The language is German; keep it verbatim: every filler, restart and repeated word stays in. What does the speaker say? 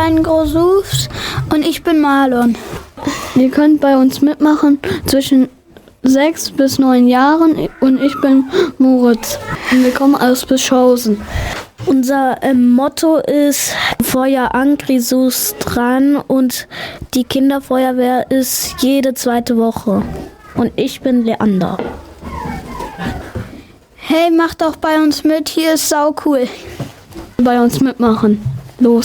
Stein Großufs und ich bin Marlon. Ihr könnt bei uns mitmachen zwischen sechs bis neun Jahren und ich bin Moritz. Und wir kommen aus Bischhausen. Unser ähm, Motto ist Feuer Angrisus dran und die Kinderfeuerwehr ist jede zweite Woche. Und ich bin Leander. Hey, macht doch bei uns mit, hier ist sau cool. Bei uns mitmachen. Los.